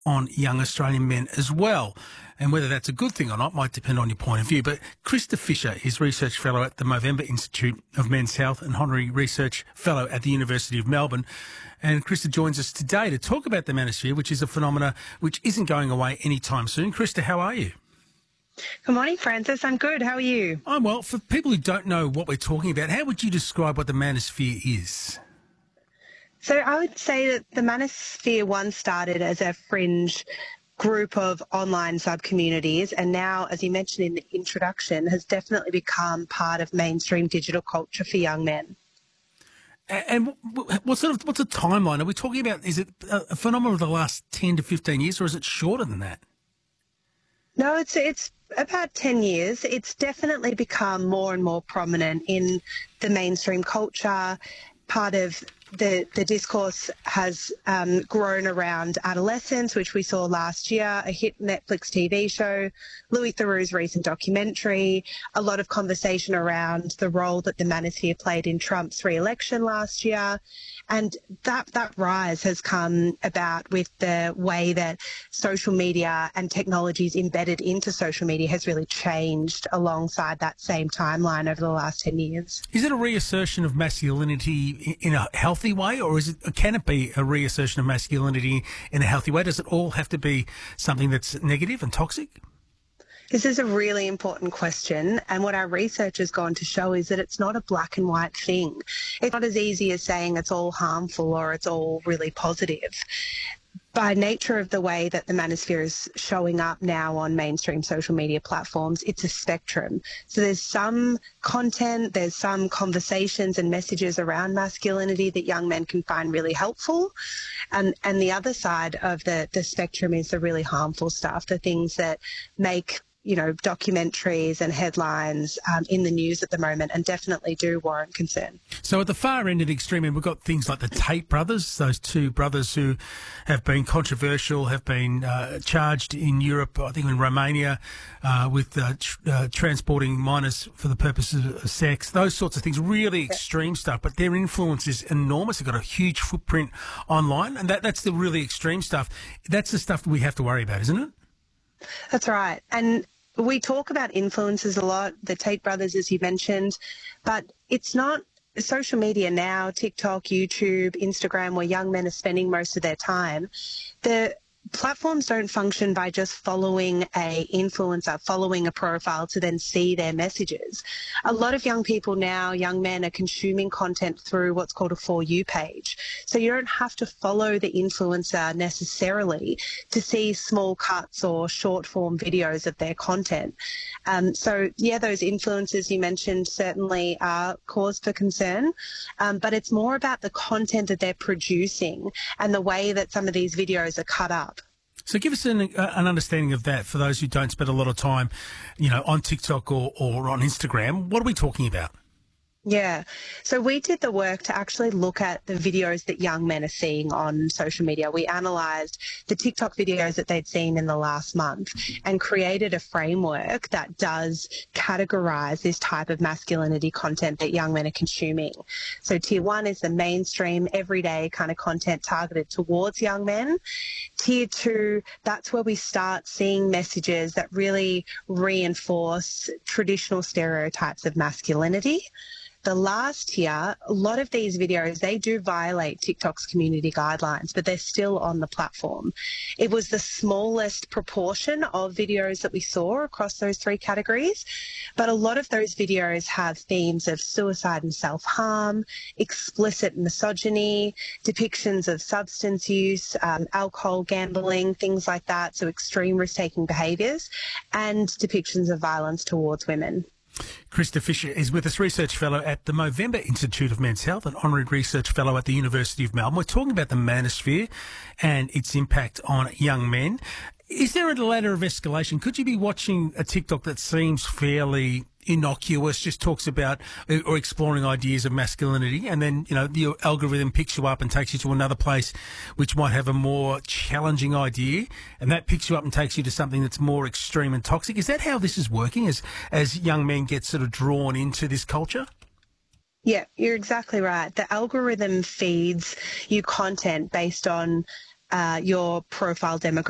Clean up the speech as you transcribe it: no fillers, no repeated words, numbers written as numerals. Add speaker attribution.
Speaker 1: on young Australian men as well. And whether that's a good thing or not might depend on your point of view. But Krista Fisher is Research Fellow at the Movember Institute of Men's Health and Honorary Research Fellow at the University of Melbourne. And Krista joins us today to talk about the manosphere, which is a phenomena which isn't going away anytime soon. Krista, how are you?
Speaker 2: Good morning, Francis. I'm good. How are you?
Speaker 1: I'm well. For people who don't know what we're talking about, how would you describe what the manosphere is?
Speaker 2: So I would say that the manosphere once started as a fringe group of online sub-communities, and now, as you mentioned in the introduction, has definitely become part of mainstream digital culture for young men.
Speaker 1: And what's the timeline? Are we talking about, is it a phenomenon of the last 10 to 15 years, or is it shorter than that?
Speaker 2: No, it's about 10 years. It's definitely become more and more prominent in the mainstream culture. Part of the discourse has grown around adolescence, which we saw last year, a hit Netflix TV show, Louis Theroux's recent documentary, a lot of conversation around the role that the manosphere played in Trump's re-election last year. And that rise has come about with the way that social media and technologies embedded into social media has really changed alongside that same timeline over the last 10 years.
Speaker 1: Is it a reassertion of masculinity in a healthy way, or can it be a reassertion of masculinity in a healthy way? Does it all have to be something that's negative and toxic?
Speaker 2: This is a really important question, and what our research has gone to show is that it's not a black and white thing. It's not as easy as saying it's all harmful or it's all really positive. By nature of the way that the manosphere is showing up now on mainstream social media platforms, it's a spectrum. So there's some content, there's some conversations and messages around masculinity that young men can find really helpful. And the other side of the spectrum is the really harmful stuff, the things that make documentaries and headlines in the news at the moment, and definitely do warrant concern.
Speaker 1: So at the far end and extreme end, we've got things like the Tate brothers, those two brothers who have been controversial, have been charged in Europe, I think in Romania, with transporting minors for the purposes of sex, those sorts of things, really extreme stuff, but their influence is enormous. They've got a huge footprint online, and that's the really extreme stuff. That's the stuff we have to worry about, isn't it?
Speaker 2: That's right. And we talk about influencers a lot, the Tate brothers, as you mentioned, but it's not social media now, TikTok, YouTube, Instagram, where young men are spending most of their time. The platforms don't function by just following a influencer, following a profile to then see their messages. A lot of young people now, young men, are consuming content through what's called a For You page. So you don't have to follow the influencer necessarily to see small cuts or short form videos of their content. Those influencers you mentioned certainly are cause for concern, but it's more about the content that they're producing and the way that some of these videos are cut up.
Speaker 1: So give us an understanding of that for those who don't spend a lot of time, on TikTok or on Instagram. What are we talking about?
Speaker 2: Yeah. So we did the work to actually look at the videos that young men are seeing on social media. We analysed the TikTok videos that they'd seen in the last month and created a framework that does categorise this type of masculinity content that young men are consuming. So Tier 1 is the mainstream, everyday kind of content targeted towards young men. Tier 2, that's where we start seeing messages that really reinforce traditional stereotypes of masculinity. The last tier, a lot of these videos, they do violate TikTok's community guidelines, but they're still on the platform. It was the smallest proportion of videos that we saw across those three categories, but a lot of those videos have themes of suicide and self-harm, explicit misogyny, depictions of substance use, alcohol, gambling, things like that, so extreme risk-taking behaviours, and depictions of violence towards women.
Speaker 1: Krista Fisher is with us, Research Fellow at the Movember Institute of Men's Health and Honorary Research Fellow at the University of Melbourne. We're talking about the manosphere and its impact on young men. Is there a ladder of escalation? Could you be watching a TikTok that seems fairly innocuous, just talks about or exploring ideas of masculinity, and then, the algorithm picks you up and takes you to another place which might have a more challenging idea, and that picks you up and takes you to something that's more extreme and toxic? Is that how this is working as young men get sort of drawn into this culture?
Speaker 2: Yeah, you're exactly right. The algorithm feeds you content based on your profile demographic.